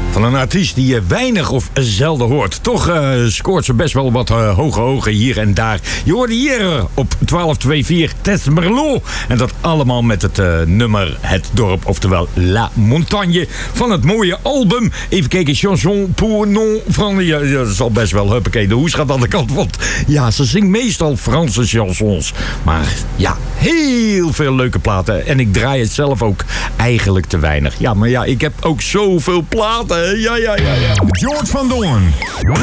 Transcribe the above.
Van een artiest die je weinig of zelden hoort. Toch scoort ze best wel wat hoge ogen hier en daar. Je hoorde hier op 1224 Tess Merlot. En dat allemaal met het nummer Het Dorp, oftewel La Montagne. Van het mooie album. Even kijken, Chanson pour non van... Ja, dat is al best wel huppakee. De hoes gaat aan de kant, want ja, ze zingt meestal Franse chansons. Maar ja, heel veel leuke platen. En ik draai het zelf ook eigenlijk te weinig. Ja, maar ja, ik heb ook zoveel platen. Ja. George van Doorn.